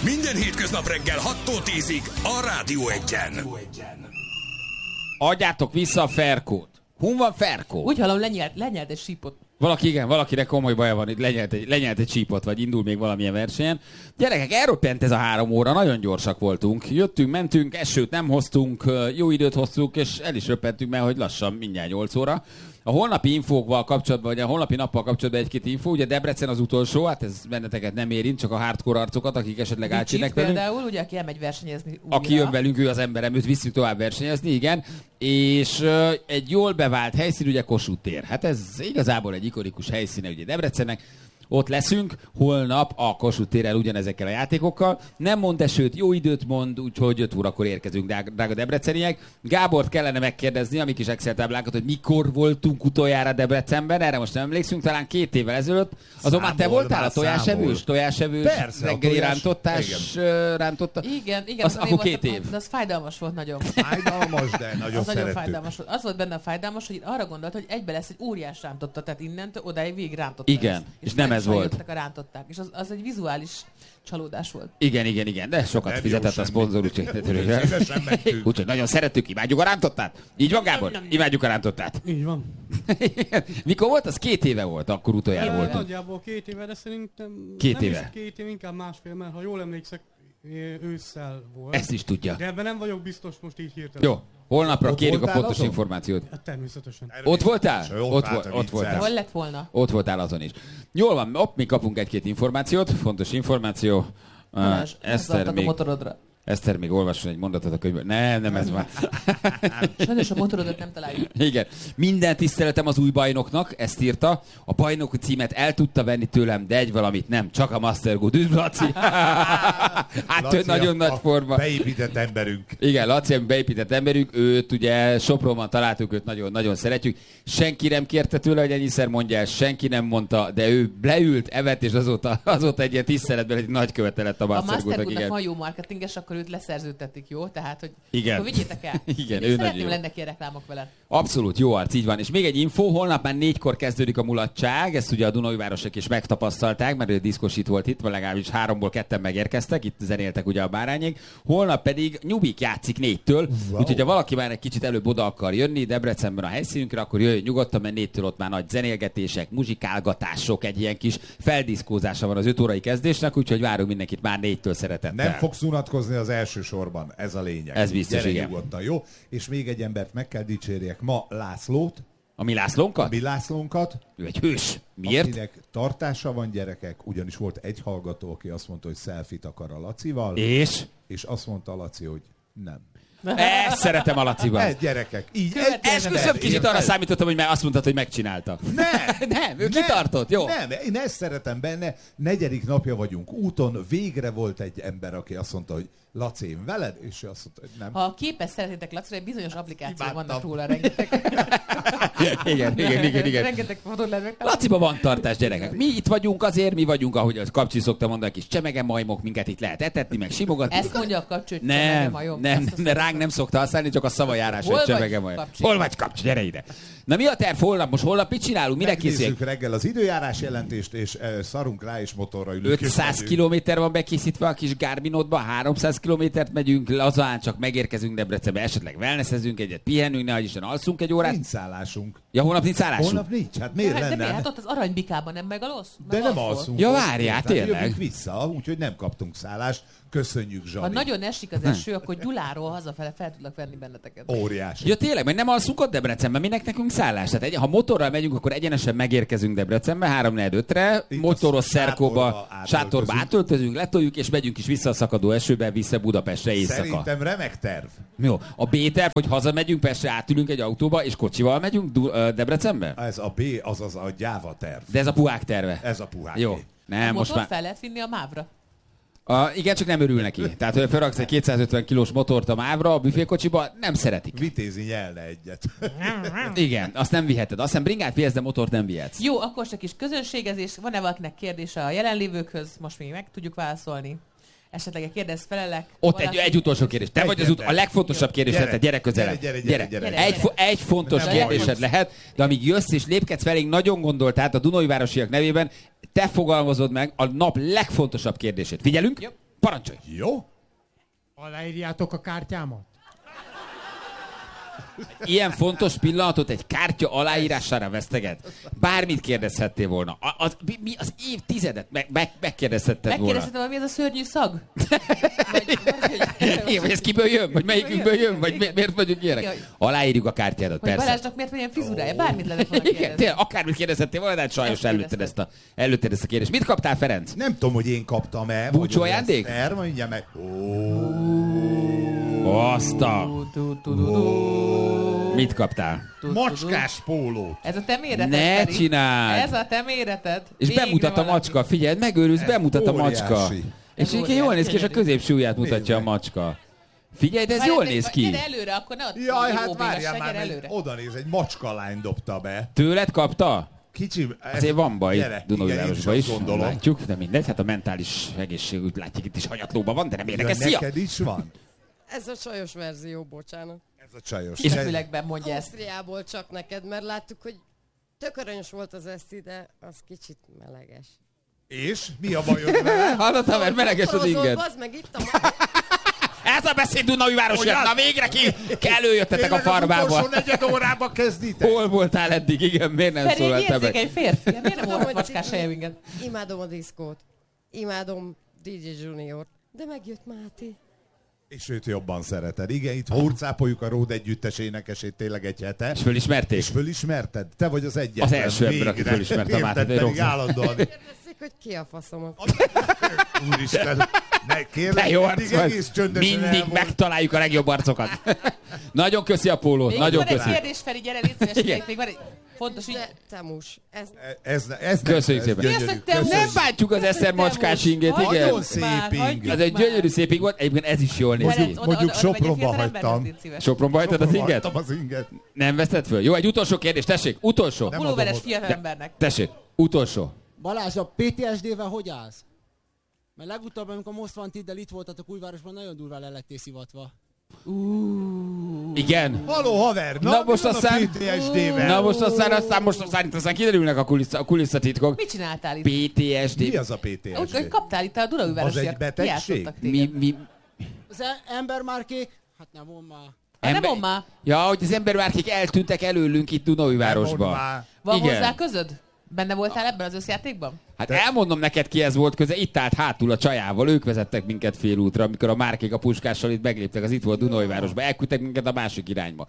Minden hétköznap reggel 6-tól 10-ig a Rádió Egyen. Adjátok vissza a Ferkót. Hun van Ferkó? Úgy hallom, lenyelt egy sípot. Valakinek komoly baja van, itt lenyelt egy sípot, vagy indul még valamilyen versenyen. Gyerekek, elroppent ez a 3 óra, nagyon gyorsak voltunk. Jöttünk, mentünk, esőt nem hoztunk, jó időt hoztunk, és el is röppentünk, mert hogy lassan mindjárt 8 óra. A holnapi infókkal kapcsolatban, vagy a holnapi nappal kapcsolatban egy-két infó, ugye Debrecen az utolsó, hát ez benneteket nem érint, csak a hardcore arcokat, akik esetleg átjönnek velünk. Például, ugye, aki elmegy versenyezni újra. Aki jön velünk, ő az emberem, őt visszük tovább versenyezni, igen. És egy jól bevált helyszín, ugye Kossuth tér. Hát ez igazából egy ikonikus helyszíne ugye Debrecennek. Ott leszünk, holnap a Kossuth térrel ugyanezekkel a játékokkal. Nem mond esőt, jó időt mond, úgyhogy 5 órakor érkezünk, drága debreceniek. Gábort kellene megkérdezni, a mi kis Excel táblákat, hogy mikor voltunk utoljára Debrecenben, erre most nem emlékszünk, talán 2 évvel ezelőtt. Azon már te voltál a tojásevős reggeli rántotta? Igen, akkor 2 év. De az fájdalmas volt nagyon. Fájdalmas, de nagyon szerettük. Fájdalmas volt. Az volt benne a fájdalmas, hogy arra gondolt, hogy egybe lesz egy óriás rántotta, tehát innentől odáig végig rántotta. Igen, és nem ez volt. A rántották, és az egy vizuális csalódás volt. Igen, de sokat nem fizetett a szponzor, úgyhogy nagyon szerettük, imádjuk a rántottát. Így van, Gábor? Imádjuk a rántottát. Így van. Mikor volt? Az 2 éve volt, akkor utoljára voltunk. Nagyjából 2 éve, de szerintem 2 éve. Nem is 2 év, inkább másfél, mert ha jól emlékszek, ősszel volt. Ezt is tudja. De ebben nem vagyok biztos most így hirtelen. Jó. Holnapra kérjük a pontos információt. Hát természetesen. Ott voltál? Ott voltál. Hol lett volna? Ott voltál azon is. Jól van, mi kapunk egy-két információt, fontos információ. Eszter még olvasson egy mondatot a könyvből. Nem ez már. Sajnos a motorodat nem találjuk. Igen. Minden tiszteletem az új bajnoknak, ezt írta. A bajnoki címet el tudta venni tőlem, de egy valamit nem. Csak a Master Good. Üdv, Laci! Hát Laci nagyon nagy forma. Beépített emberünk. Igen, Laci, beépített emberünk. Őt ugye Sopronban találtuk, őt nagyon-nagyon szeretjük. Senki nem kérte tőle, hogy ennyiszer mondja el, senki nem mondta, de ő leült, evett, és azóta egy ilyen tiszteletben egy nagy követe lett a Master Good-nak. Ha jó marketinges, akkor őt leszerződtetik, jó? Tehát, hogy igen. Akkor vigyétek el. Igen, ő szeretném lennek ilyen reklámok vele. Abszolút, jó arc, így van. És még egy info, holnap már 4-kor kezdődik a mulatság, ezt ugye a Dunaújvárosok is megtapasztalták, mert ő diszkosít volt itt, vagy legalábbis 3-ból 2-en megérkeztek, itt zenéltek ugye a bárányék. Holnap pedig Nyubik játszik 4-től, úgyhogy ha valaki már egy kicsit előbb oda akar jönni Debrecenben a helyszínünkre, akkor jöjjön nyugodtan, mert 4-től ott már nagy zenélgetések, muzsikálgatások, egy ilyen kis feldiszkózása van az 5 órai kezdésnek, úgyhogy várunk mindenkit már 4-től szeretettel. Nem fogsz unatkozni az első sorban, ez a lényeg. Ez biztos, gyere igen. Nyugodtan, jó? És még egy embert meg kell dicsérjek ma, Lászlót. A mi Lászlónkat? A mi Lászlónkat. Ő egy hős. Miért? Akinek tartása van, gyerekek, ugyanis volt egy hallgató, aki azt mondta, hogy selfie-t akar a Lacival. És azt mondta a Laci, hogy nem. Ezt szeretem a Laciban. Gyerekek, így. Esküszöm, kicsit arra számítottam, hogy már azt mondtad, hogy megcsinálta. Nem, ő kitartott, jó? Nem, én ezt szeretem benne. 4. napja vagyunk úton, végre volt egy ember, aki azt mondta, hogy Laci, én veled? És ő azt mondta, hogy nem. Ha képes szeretnétek Lacira, egy bizonyos applikációk vannak róla rengeteg. Igen. Rengeteg fotót lehet megtalálni. Laciba van tartás, gyerekek. Mi itt vagyunk azért, mi vagyunk, ahogy az Kapcsi szokta mondani, kis csemege majmok, minket itt lehet etetni, meg simogatni. Ezt mondja a Kapcsi, hogy csemege majom. Nem, ránk nem szokta használni, csak a szavajárás, hogy csemege majom. Hol vagy, Kapcsi, gyere ide. Na mi a terv holnap? Most holnap mit csinálunk? Mire készüljünk? Megnézzük reggel az időjárás jelentést, és szarunk rá, és motorra ülünk. 500 kilométer van bekészítve a kis Garminodba, 300 kilométert megyünk, lazán csak megérkezünk Debrecenbe, esetleg wellnessezünk egyet, pihenünk, nehogy Isten alszunk egy órát. Nincs szállásunk. Ja, holnap nincs szállásunk? Holnap nincs, hát miért lenne? De miért? Hát ott az Aranybikában nem megalsz? De nem alszunk. Ja, várjál, tényleg. Jövünk vissza, úgyhogy nem kaptunk szállást. Köszönjük, Zsani. Ha nagyon esik az eső, akkor Gyuláról hazafele fel tudlak venni benneteket. Óriási. Ja tényleg, mert nem alszunk ott Debrecenben, minek nekünk szállás. Tehát ha motorral megyünk, akkor egyenesen megérkezünk Debrecenbe 3-4-5-re, motoros Szerkóba, sátorba átöltözünk, letoljuk, és megyünk is vissza a szakadó esőbe, vissza Budapestre éjszaka. Szerintem remek terv. Jó, a B-terv, hogy hazamegyünk, Pestre átülünk egy autóba, és kocsival megyünk Debrecenbe? Ez a B, azaz a gyáva terv. De ez a puhák terve. Ez a puhák. Jó. Nem, a most már... fel lehet vinni a mávra. Igen, csak nem örül neki. Tehát, hogy felraksz egy 250 kilós motort a mávra, a büfékocsiba, nem szeretik. Vitézi nyelne egyet. Igen, azt nem viheted. Azt hiszem bringát vihetsz, de motort nem vihetsz. Jó, akkor csak is közönségezés. Van-e valakinek kérdése a jelenlévőkhöz? Most még meg tudjuk válaszolni. Esetleg kérdez felelek. Ott egy utolsó kérdés. Te vagy a legfontosabb kérdés, tehát gyere közelebb. Gyere. Egy fontos kérdésed lehet, de amíg jössz és lépkedsz felénk, nagyon gondoltál a Dunaújvárosiak nevében, te fogalmazod meg a nap legfontosabb kérdését. Figyelünk? Jó. Parancsolj! Jó? Aláírjátok a kártyámat? Ilyen fontos pillanatot egy kártya aláírására veszteget. Bármit kérdezhettél volna. Az évtizedet megkérdezhetted volna. Megkérdezhetem, hogy mi ez a szörnyű szag? Vagy ez kiből jön? Vagy melyikünkből jön? Vagy miért vagyunk ilyenek? Aláírjuk a kártyádat, Vagy persze. Balázsnak miért van ilyen frizurája? Bármit lehet volna Igen, kérdezni. tényleg, akármit kérdezhettél volna, de hát sajnos előtted ezt a kérdést. Mit kaptál, Ferenc? Nem tudom, hogy én kaptam-e. Búcsú ajándék? Mondja meg. Azt a... Mit kaptál? Macskás pólót. Ez a te méreted, Ne Feri. csináld! Ez a te méreted. És Végre bemutat a valami. macska. Figyelj, megőrülsz, bemutat a óriási. macska. És így jól néz ki, és a középső ujját mutatja a macska. Figyelj, de ez jól néz ki. Gyere előre, akkor ne ott Jaj, hát óvégesre, várjál gyere már, előre. oda néz, egy macskalány dobta be. Tőled kapta? Kicsi... Azért van baj Gyere, Dunaújvárosban igen, is, én azt gondolom. látjuk, de mindegy, hát a mentális egészségügy látjuk itt is hanyatlóban van, de nem érdekel. Ja, Szia! neked is van? Ez a sajos verzió, bocsánat. Ez a csajos. És a fülekben mondja ezt. Ausztriából csak neked, mert láttuk, hogy tök aranyos volt az eszti, de az kicsit meleges. És? Mi a bajod vele? Hallottál, mert meleges az inged. Bazd meg itt a Ez a beszéd Dunaújvárosért! Na végre ki előjöttetek a farmába. Az utolsó negyed órába kezditek? Hol voltál eddig? Igen, miért nem Feri egy szólaltál meg? érzékeny férfi. Miért nem Tudom, volt hogy macskás helye minket? Imádom a diszkót. Imádom DJ Juniort. De megjött Máté. És őt jobban szereted. Igen, itt hurcápoljuk a Ród együttes énekesét tényleg egy hete. És fölismerték? És fölismerted? Te vagy az egyetlen. Az első ember, aki végre. fölismerte a Mátét, Érted, egy pedig rockstar. állandóan. Kérdezzék, hogy ki a faszomat. Úristen. Ne, kérlek, Te jó eddig arc vagy. egész csöndesen Mindig elmond. megtaláljuk a legjobb arcokat. Nagyon köszi a pólót, Még nagyon van egy köszi. kérdés, Feri, gyere, légy szíves, Igen. még van egy fontos ügy. De Temus, Ez Köszönjük szépen. Mi az, hogy te köszönjük. Nem bántjuk az Eszter macskás ingét, Hagyjuk igen. Nagyon szép már, ing. hagyjuk Ez egy már. gyönyörű szép ing volt, egyébként ez is jól néz Ferenc, ki. Mondjuk oda megy egy Sopronba fiatal ember, hagytam. légy szíves. Sopronba hagytad az inget? Hagytam az inget. Nem veszted föl? Jó, egy utolsó kérdés, tessék, utolsó. Nem Pulóveres adom fiatal embernek. Tessék, utolsó. Balázs, a PTSD-vel hogy állsz? Mert legutóbb, amikor Most Wanted-del itt voltatok Újvárosban, nagyon durván le lettél szivatva. Igen. Haló, haver! Na, most mi van aztán- a PTSD-vel? Na most aztán kiderülnek a kulisszatitkok. Mit csináltál itt? PTSD. Mi az a Úgy, hogy PTSD? kaptál itt a Az egy Dunaújvárosiak. betegség? Kiátszottak téged. Mi? Az embermárkék? Hát nem mond már. Hát nem mondd már. Ja, hogy az embermárkék eltűntek előlünk itt Mondd Dunaújvárosban. már. Van Igen. hozzá közöd? Benne voltál ebben az összjátékban? Hát elmondom neked, kihez volt köze, itt állt hátul a csajával, ők vezettek minket félútra, amikor a márkék a puskással itt megléptek, az itt volt Dunaújvárosba, elküldtek minket a másik irányba.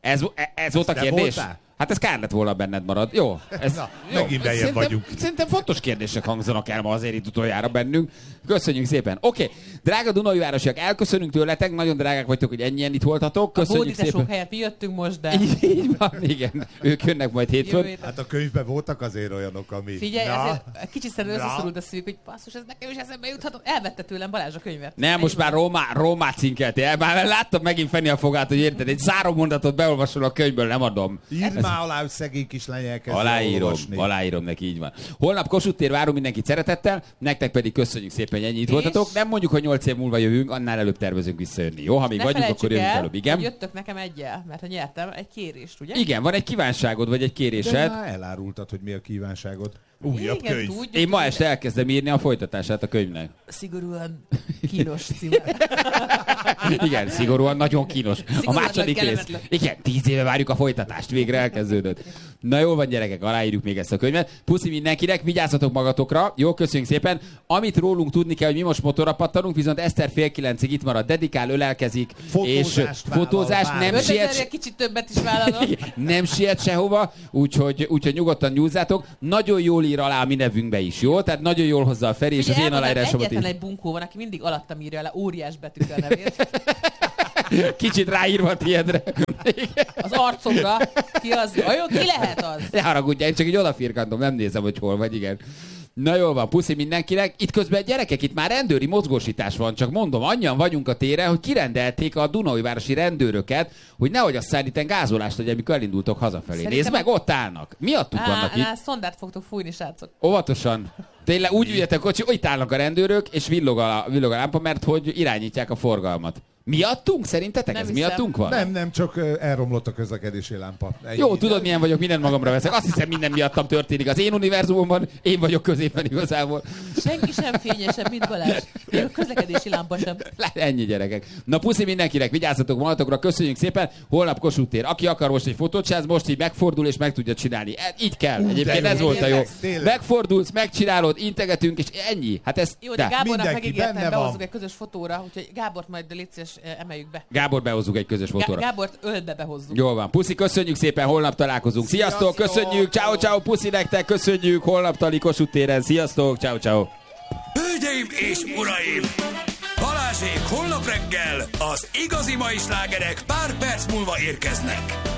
Ez volt a te kérdés? voltál? Hát ez kár lett volna benned marad. Jó. Ez, Na, jó. megint bejebb Szerintem- vagyunk. Szerintem fontos kérdések hangzanak el ma azért itt utoljára bennünk. Köszönjük szépen. Oké, drága Dunaújvárosiak, elköszönünk tőletek, nagyon drágák vagytok, hogy ennyien itt voltatok. A Köszönjük bóditesók szépen. helyett mi jöttünk most, de Így van, igen. Ők jönnek majd jövő hétfőn. héten. Hát a könyvben voltak azért olyanok, ami... Figyelj, Na, ezért kicsit szerintem Na. összeszorult a szívük, hogy basszus, ez nekem is eszembe juthatott. Elvette tőlem Balázs a könyvet. Nem, most már Rómát cinkeltél el. Már láttam megint Fenni a fogát, hogy érted, egy záró mondatot beolvasol a könyvből, nem adom. írd már alá, hogy szegény kislány elkezd olvasni. Aláírom neki, így van. Holnap Kossuth tér, várunk mindenkit szeretettel, nektek pedig köszönjük szépen, hogy ennyit És? voltatok. Nem mondjuk, hogy 8 év múlva jövünk, annál előbb tervezünk visszajönni. Jó, ha még Ne vagyunk, akkor felejtsük jövünk el, előbb. Igen? hogy jöttök nekem egyel, mert ha nyertem egy kérést, ugye? Igen, van egy kívánságod, vagy egy De kérésed. már elárultad, hogy mi a kívánságod. Újabb Igen, könyv. tudjuk, Én ma hogy este elkezdem írni a folytatását a könyvnek. szigorúan kínos címmel. Igen, szigorúan nagyon kínos. A Szigorúan második nagy rész. kellemetlen. Igen, 10 éve várjuk a folytatást, végre elkezdődött. Na jó van, gyerekek, aláírjuk még ezt a könyvet. Puszi mindenkinek, vigyázzatok magatokra. Jó, köszönjük szépen. Amit rólunk tudni kell, hogy mi most motorra pattanunk, viszont Eszter fél 9-ig itt marad, dedikál, ölelkezik, és Fotózást vállal, fotózás, vállal. nem 5000 siet, kicsit többet is vállalom. nem siet sehova, úgyhogy nyugodtan nyúzzátok. Nagyon jól ír alá a mi nevünkbe is, jó? Tehát nagyon jól hozza a Feri, és az Ugye én elmondom, aláírásomat egyetlen is. egy bunkó van, aki mindig alattam írja le óriás betűkkel a nevét. Kicsit ráírva a tiédre. Az arcomra. Ki az? Vajon ki lehet az? Ne haragudj, én csak így odafirkantom, nem nézem, hogy hol vagy, igen. Na jól van, puszi mindenkinek. Itt közben gyerekek, itt már rendőri mozgósítás van, csak mondom, annyian vagyunk a téren, hogy kirendelték a Dunaújvárosi rendőröket, hogy nehogy aztán itten gázolást legyen, amikor elindultok hazafelé. Szerintem Nézd meg, ott állnak. Miattuk vannak itt. Szondát fogtok fújni, srácok. Óvatosan. Tényleg úgy üljetek kocsi, hogy itt állnak a rendőrök, és villog a lámpa, mert hogy irányítják a forgalmat. Miattunk? Szerintetek Nem ez hiszem. miattunk van? Nem, csak elromlott a közlekedési lámpa. Jó, tudod milyen vagyok, mindent magamra veszek. Azt hiszem, minden miattam történik. Az én univerzumomban én vagyok középen igazából. Senki sem fényesebb, mint Balázs. Még a közlekedési lámpa sem. Ennyi, gyerekek. Na puszi mindenkinek, vigyázzatok magatokra, köszönjük szépen. Holnap Kossuth tér. Aki akar most egy fotót csinálni, most így megfordul és meg tudja csinálni. Így kell. Egyébként ez volt a jó. Tényleg. Megfordulsz, megcsinálod, integetünk, és ennyi. Hát ez... Jó, de Gábornak Mindenki megígértem, benne van. behozzuk egy közös fotóra, úgyhogy Gábort majd légy szíves, emeljük be. Gábor, behozzuk egy közös fotóra. Gábort ölbe behozzuk. Jól van. Puszi, köszönjük szépen, holnap találkozunk. Sziasztok, köszönjük, ciao, ciao, puszi nektek, köszönjük, holnap tali Kossuth téren. Sziasztok, ciao, ciao. Hölgyeim és uraim! Balázsék holnap reggel az igazi mai slágerek pár perc múlva érkeznek.